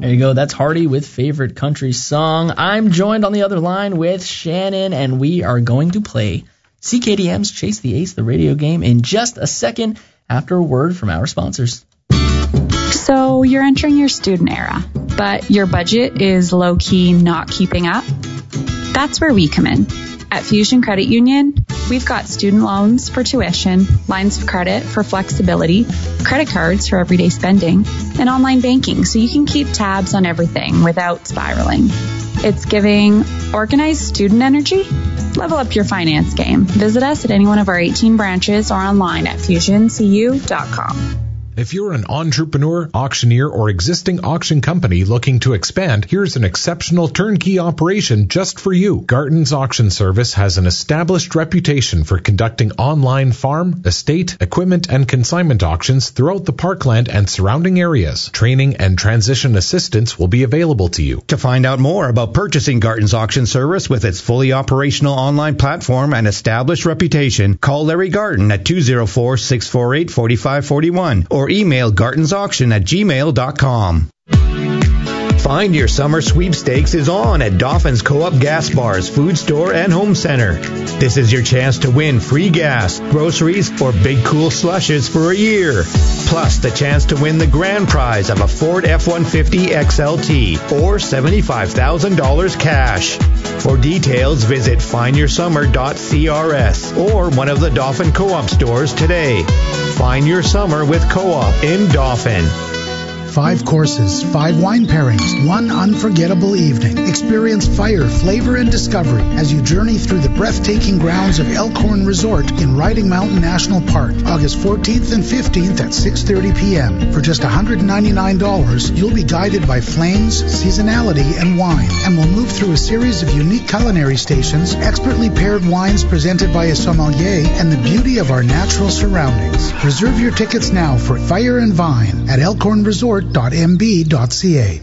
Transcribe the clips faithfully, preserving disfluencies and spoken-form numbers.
There you go. That's Hardy with Favorite Country Song. I'm joined on the other line with Shannon, and we are going to play C K D M's Chase the Ace, the radio game, in just a second after a word from our sponsors. So you're entering your student era, but your budget is low-key not keeping up? That's where we come in. At Fusion Credit Union, we've got student loans for tuition, lines of credit for flexibility, credit cards for everyday spending, and online banking so you can keep tabs on everything without spiraling. It's giving organized student energy. Level up your finance game. Visit us at any one of our eighteen branches or online at fusion c u dot com. If you're an entrepreneur, auctioneer, or existing auction company looking to expand, here's an exceptional turnkey operation just for you. Garton's Auction Service has an established reputation for conducting online farm, estate, equipment, and consignment auctions throughout the Parkland and surrounding areas. Training and transition assistance will be available to you. To find out more about purchasing Garton's Auction Service with its fully operational online platform and established reputation, call Larry Garton at two oh four, six four eight, four five four one or email gartonsauction at gmail dot com. Find Your Summer Sweepstakes is on at Dauphin's Co-op Gas Bars, Food Store, and Home Center. This is your chance to win free gas, groceries, or big cool slushes for a year. Plus the chance to win the grand prize of a Ford F one fifty X L T or seventy-five thousand dollars cash. For details, visit find your summer dot c r s or one of the Dauphin Co-op stores today. Find your summer with Co-op in Dauphin. Five courses, five wine pairings, one unforgettable evening. Experience fire, flavor, and discovery as you journey through the breathtaking grounds of Elkhorn Resort in Riding Mountain National Park, August fourteenth and fifteenth at six thirty p.m. For just one hundred ninety-nine dollars, you'll be guided by flames, seasonality, and wine, and will move through a series of unique culinary stations, expertly paired wines presented by a sommelier, and the beauty of our natural surroundings. Reserve your tickets now for Fire and Vine at elkhorn resort dot m b dot c a.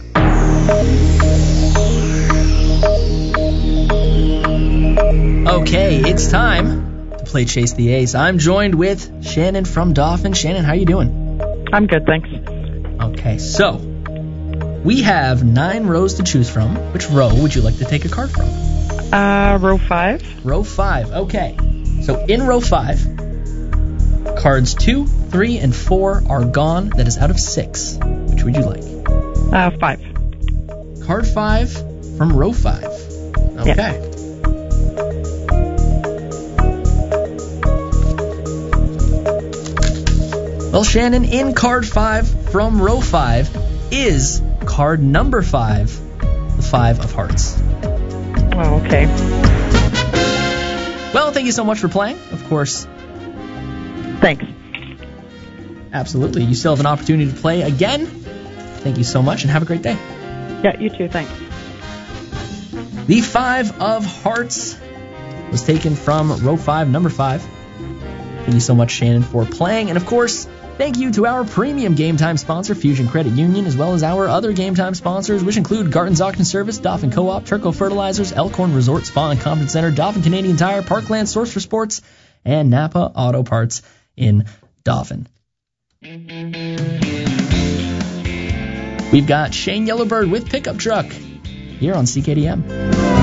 Okay, it's time to play Chase the Ace. I'm joined with Shannon from Dauphin. Shannon, how you doing? I'm good, thanks. Okay, so we have nine rows to choose from. Which row would you like to take a card from? Uh, row five. Row five, okay. So in row five, cards two, three, and four are gone. That is out of six. Which would you like? Uh, five. Card five from row five. Okay. Yeah. Well, Shannon, in card five from row five is card number five, the Five of Hearts. Oh, okay. Well, thank you so much for playing. Of course. Thanks. Absolutely. You still have an opportunity to play again. Thank you so much, and have a great day. Yeah, you too. Thanks. The Five of Hearts was taken from row five, number five. Thank you so much, Shannon, for playing. And, of course, thank you to our premium Game Time sponsor, Fusion Credit Union, as well as our other Game Time sponsors, which include Garton's Auction Service, Dauphin Co-op, Turco Fertilizers, Elkhorn Resort Spa and Conference Center, Dauphin Canadian Tire, Parkland Source for Sports, and Napa Auto Parts in Dauphin. We've got Shane Yellowbird with Pickup Truck here on C K D M.